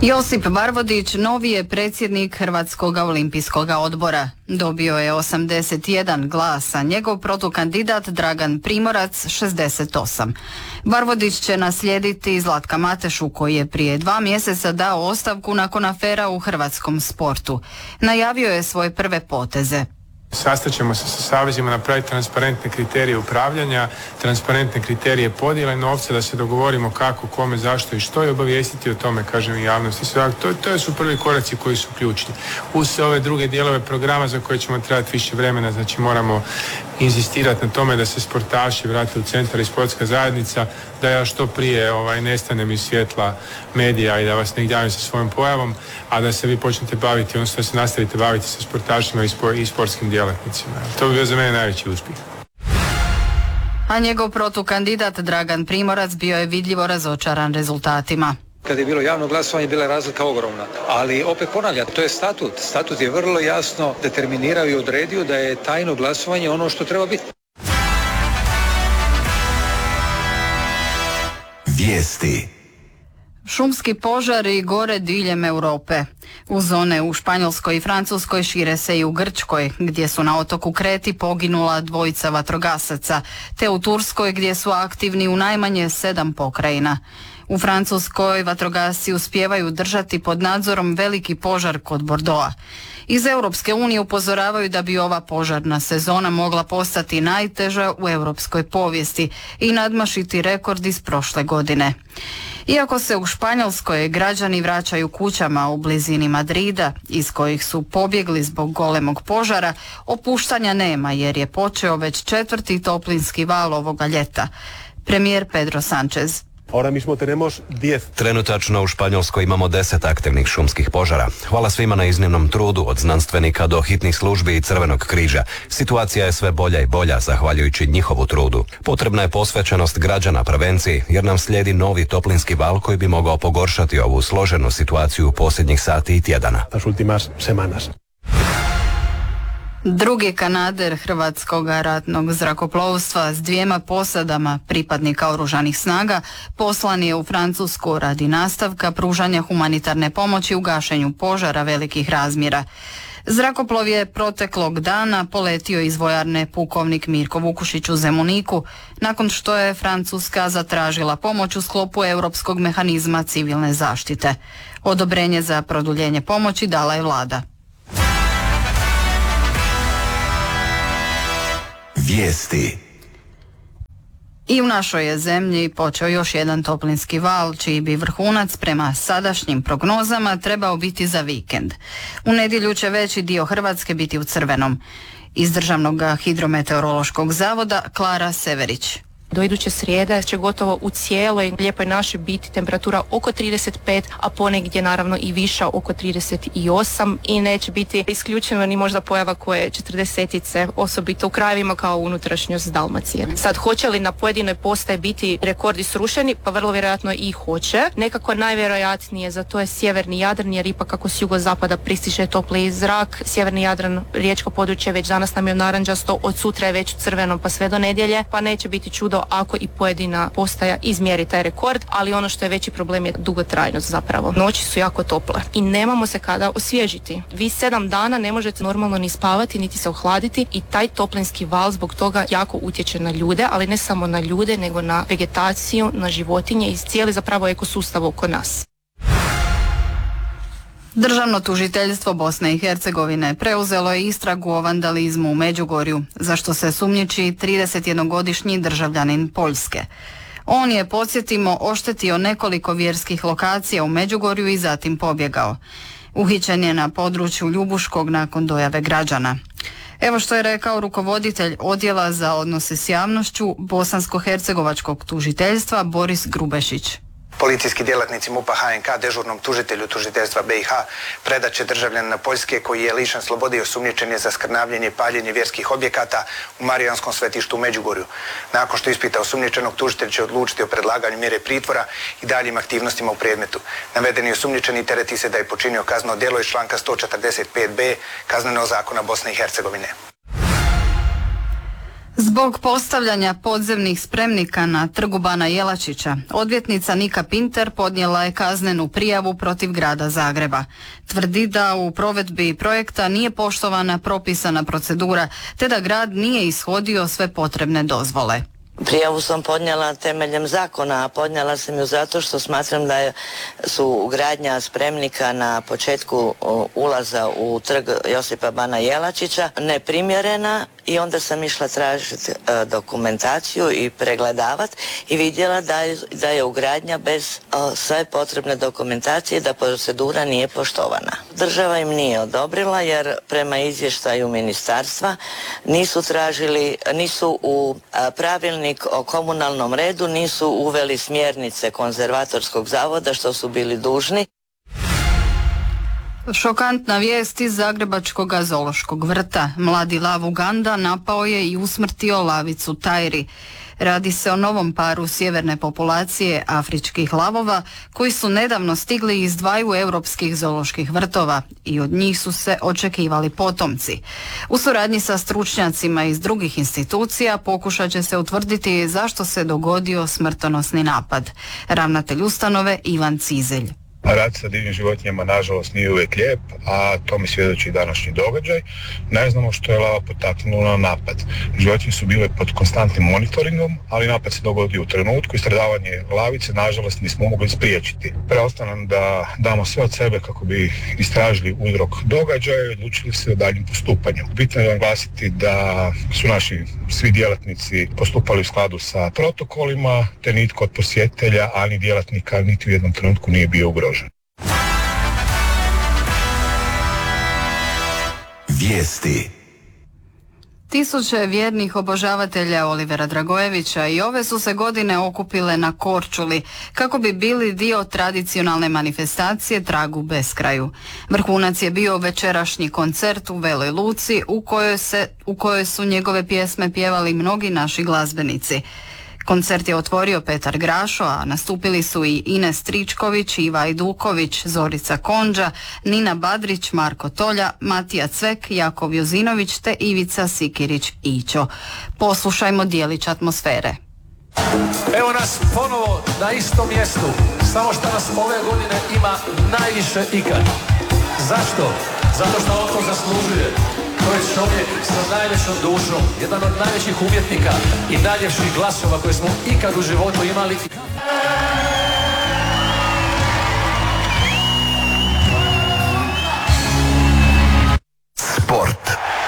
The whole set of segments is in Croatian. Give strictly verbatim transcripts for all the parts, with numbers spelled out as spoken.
Josip Varvodić novi je predsjednik Hrvatskog olimpijskog odbora. Dobio je osamdeset jedan glas, a njegov protukandidat Dragan Primorac šezdeset osam. Varvodić će naslijediti Zlatka Matešu, koji je prije dva mjeseca dao ostavku nakon afera u hrvatskom sportu. Najavio je svoje prve poteze. Sastaćemo se sa savezima, napraviti transparentne kriterije upravljanja, transparentne kriterije podjele novca, da se dogovorimo kako, kome, zašto i što, i obavijestiti o tome, kažem, i javnosti. Sve, to, to su prvi koraci koji su ključni. Uz sve ove druge dijelove programa za koje ćemo trebati više vremena, znači moramo inzistirati na tome da se sportaši vrate u centar i sportska zajednica, da ja što prije ovaj, nestanem iz svjetla medija i da vas ne ignjavim sa svojom pojavom, a da se vi počnete baviti, odnosno da se nastavite baviti sa sportašima i, spor, i sportskim djelatnicima. To bi bio za mene najveći uspjeh. A njegov protukandidat Dragan Primorac bio je vidljivo razočaran rezultatima. Kad je bilo javno glasovanje, bila je razlika ogromna. Ali opet ponavljam, to je statut. Statut je vrlo jasno determinirao i odredio da je tajno glasovanje ono što treba biti. Vijesti. Šumski požari gore diljem Europe. U zone u Španjolskoj i Francuskoj šire se i u Grčkoj, gdje su na otoku Kreti poginula dvojica vatrogasaca, te u Turskoj gdje su aktivni u najmanje sedam pokrajina. U Francuskoj vatrogasci uspijevaju držati pod nadzorom veliki požar kod Bordeauxa. Iz Europske unije upozoravaju da bi ova požarna sezona mogla postati najteža u europskoj povijesti i nadmašiti rekord iz prošle godine. Iako se u Španjolskoj građani vraćaju kućama u blizini Madrida, iz kojih su pobjegli zbog golemog požara, opuštanja nema jer je počeo već četvrti toplinski val ovoga ljeta. Premijer Pedro Sánchez. Trenutačno u Španjolskoj imamo deset aktivnih šumskih požara. Hvala svima na iznimnom trudu, od znanstvenika do hitnih službi i Crvenog križa. Situacija je sve bolja i bolja zahvaljujući njihovu trudu. Potrebna je posvećenost građana prevenciji, jer nam slijedi novi toplinski val koji bi mogao pogoršati ovu složenu situaciju u posljednjih sati i tjedana. Drugi kanader hrvatskog ratnog zrakoplovstva s dvijema posadama pripadnika oružanih snaga poslan je u Francusku radi nastavka pružanja humanitarne pomoći u gašenju požara velikih razmjera. Zrakoplov je proteklog dana poletio iz vojarne pukovnik Mirko Vukušić u Zemuniku, nakon što je Francuska zatražila pomoć u sklopu europskog mehanizma civilne zaštite. Odobrenje za produljenje pomoći dala je vlada. Vijesti. I u našoj je zemlji počeo još jedan toplinski val, čiji bi vrhunac prema sadašnjim prognozama trebao biti za vikend. U nedjelju će veći dio Hrvatske biti u crvenom. Iz Državnog hidrometeorološkog zavoda Klara Severić. Do iduće srijede će gotovo u cijeloj lijepoj našoj biti temperatura oko trideset pet, a ponegdje naravno i viša oko trideset osam i neće biti isključeno ni možda pojava koje četrdesetice, osobito u krajevima kao unutrašnjost Dalmacije. Sad, hoće li na pojedinoj postaji biti rekordi srušeni? Pa vrlo vjerojatno i hoće. Nekako najvjerojatnije za to je sjeverni Jadran, jer ipak kako s jugozapada pristiže topliji zrak, sjeverni Jadran, riječko područje već danas nam je narančasto, od sutra je već u crvenom pa sve do nedjelje, pa neće biti čudo ako i pojedina postaja izmjeri taj rekord, ali ono što je veći problem je dugotrajnost zapravo. Noći su jako tople i nemamo se kada osvježiti. Vi sedam dana ne možete normalno ni spavati, niti se ohladiti i taj toplinski val zbog toga jako utječe na ljude, ali ne samo na ljude, nego na vegetaciju, na životinje i cijeli zapravo ekosustav oko nas. Državno tužiteljstvo Bosne i Hercegovine preuzelo je istragu o vandalizmu u Međugorju, za što se sumnjiči tridesetjednogodišnji državljanin Poljske. On je, podsjetimo, oštetio nekoliko vjerskih lokacija u Međugorju i zatim pobjegao. Uhićen je na području Ljubuškog nakon dojave građana. Evo što je rekao rukovoditelj Odjela za odnose s javnošću Bosansko-hercegovačkog tužiteljstva Boris Grubešić. Policijski djelatnici MUP-a H N K dežurnom tužitelju tužiteljstva B i H predat će državljanina Poljske koji je lišen slobode i osumnjičen je za skrnavljenje i paljenje vjerskih objekata u Marijanskom svetištu u Međugorju. Nakon što ispita osumnjičenog, tužitelj će odlučiti o predlaganju mjere pritvora i daljim aktivnostima u predmetu. Navedeni osumnjičeni tereti se da je počinio kazneno djelo iz članka sto četrdeset pet b Kaznenog zakona Bosne i Hercegovine. Zbog postavljanja podzemnih spremnika na trgu Bana Jelačića, odvjetnica Nika Pinter podnijela je kaznenu prijavu protiv grada Zagreba. Tvrdi da u provedbi projekta nije poštovana propisana procedura, te da grad nije ishodio sve potrebne dozvole. Prijavu sam podnijela temeljem zakona, a podnijela sam ju zato što smatram da je, su gradnja spremnika na početku ulaza u trg Josipa Bana Jelačića neprimjerena i onda sam išla tražiti e, dokumentaciju i pregledavati i vidjela da je, da je ugradnja bez e, sve potrebne dokumentacije, da procedura nije poštovana. Država im nije odobrila jer prema izvještaju ministarstva nisu tražili, nisu u a, pravilnik o komunalnom redu nisu uveli smjernice konzervatorskog zavoda što su bili dužni. Šokantna vijest iz Zagrebačkog zoološkog vrta. Mladi lav Uganda napao je i usmrtio lavicu Tajri. Radi se o novom paru sjeverne populacije afričkih lavova koji su nedavno stigli iz dvaju europskih zooloških vrtova i od njih su se očekivali potomci. U suradnji sa stručnjacima iz drugih institucija pokušat će se utvrditi zašto se dogodio smrtonosni napad. Ravnatelj ustanove Ivan Cizelj. Rad sa divnim životinjama nažalost nije uvijek lijep, a to mi svjedoči i današnji događaj. Ne znamo što je lava potaknulo na napad. Životinje su bile pod konstantnim monitoringom, ali napad se dogodio u trenutku i stradavanje lavice nažalost nismo mogli spriječiti. Preostaje nam da damo sve od sebe kako bi istražili uzrok događaja i odlučili se o daljnjem postupanju. Bitno je naglasiti da su naši svi djelatnici postupali u skladu sa protokolima, te nitko od posjetitelja, ali djelatnika niti u jednom trenutku nije bio ugrožen. Vijesti. Tisuće vjernih obožavatelja Olivera Dragojevića i ove su se godine okupile na Korčuli kako bi bili dio tradicionalne manifestacije Trag u beskraju. Vrhunac je bio večerašnji koncert u Veloj Luci u kojoj, se, u kojoj su njegove pjesme pjevali mnogi naši glazbenici. Koncert je otvorio Petar Grašo, a nastupili su i Ines Tričković, Iva Ajduković, Zorica Konđa, Nina Badrić, Marko Tolja, Matija Cvek, Jakov Jozinović te Ivica Sikirić Ićo. Poslušajmo dijelić atmosfere. Evo nas ponovo na istom mjestu, samo što nas ove godine ima najviše ikad. Zašto? Zato što on to zaslužuje. To je čovjek sa najvećom dušom, jedan od najvećih umjetnika i najljepših glasova koje smo ikad u životu imali. Sport.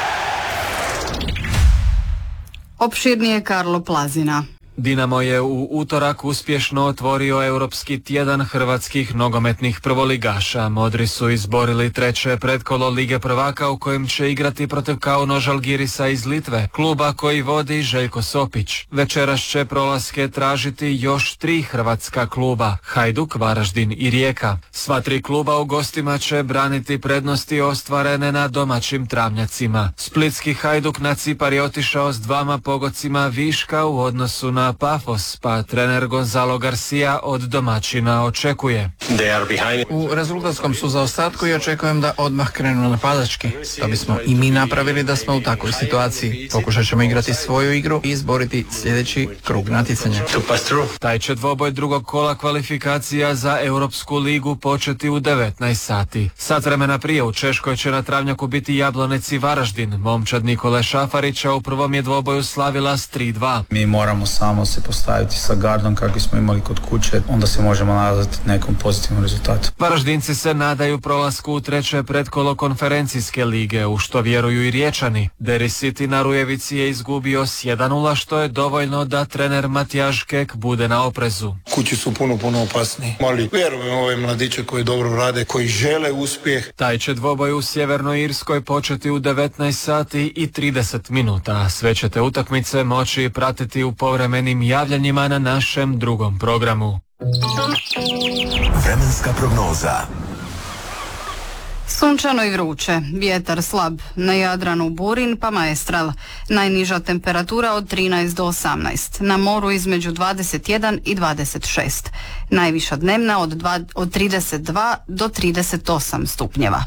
Opširnije Karlo Plazina. Dinamo je u utorak uspješno otvorio Europski tjedan hrvatskih nogometnih prvoligaša. Modri su izborili treće pretkolo Lige prvaka u kojem će igrati protiv Kauno Žalgirisa iz Litve, kluba koji vodi Željko Sopić. Večeras će prolaske tražiti još tri hrvatska kluba, Hajduk, Varaždin i Rijeka. Sva tri kluba u gostima će braniti prednosti ostvarene na domaćim travnjacima. Splitski Hajduk na Cipar je otišao s dvama pogodcima viška u odnosu na Pafos, pa trener Gonzalo Garcia od domaćina očekuje. U rezultatskom su zaostatku i očekujem da odmah krenu napadački. To bismo i mi napravili da smo u takvoj situaciji. Pokušat ćemo igrati svoju igru i izboriti sljedeći krug natjecanja. Taj će dvoboj drugog kola kvalifikacija za Europsku ligu početi u devetnaest sati. Sat vremena prije u Češkoj će na travnjaku biti Jablonec i Varaždin. Momčad Nikole Šafarića u prvom je dvoboju slavila s tri dva. Mi moramo samo se postaviti sa gardom kako smo imali kod kuće, onda se možemo nadati nekom pozitivnom rezultatu. Varaždinci se nadaju prolasku u treće pretkolo konferencijske lige, u što vjeruju i Riječani. Deri City na Rujevici je izgubio s jedan nula, što je dovoljno da trener Matijaš Kek bude na oprezu. Kući su puno, puno opasniji, ali vjerujem ove mladiće koji dobro rade, koji žele uspjeh. Taj će dvoboj u Sjevernoj Irskoj početi u devetnaest sati i trideset minuta. Sve ćete utakmice moći pratiti u povremenim javljanjima na našem drugom programu. Vremenska prognoza. Sunčano i vruće, vjetar slab, na Jadranu burin pa maestral, najniža temperatura od trinaest do osamnaest, na moru između dvadeset jedan i dvadeset šest, najviša dnevna od, dva, od trideset dva do trideset osam stupnjeva.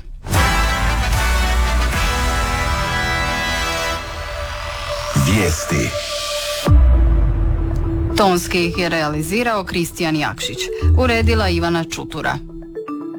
Vijesti. Tonski ih je realizirao Kristijan Jakšić, uredila Ivana Čutura.